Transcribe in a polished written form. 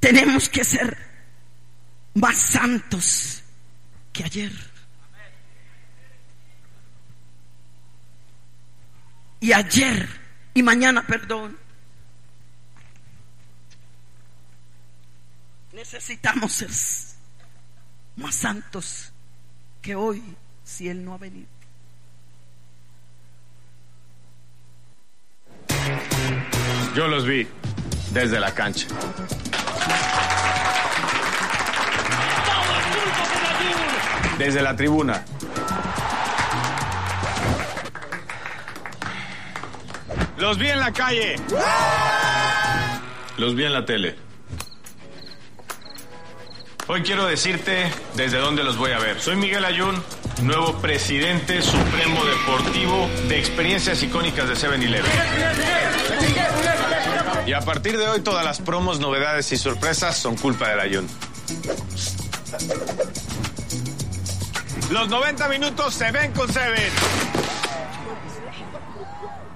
tenemos que ser más santos que ayer. Y ayer y mañana, perdón. Necesitamos ser más santos que hoy, si Él no ha venido. Yo los vi desde la cancha. Desde la tribuna. Los vi en la calle. Los vi en la tele. Hoy quiero decirte desde dónde los voy a ver. Soy Miguel Ayun, nuevo presidente supremo deportivo de experiencias icónicas de 7-Eleven. Y a partir de hoy todas las promos, novedades y sorpresas son culpa del Ayun. Los 90 minutos se ven con 7.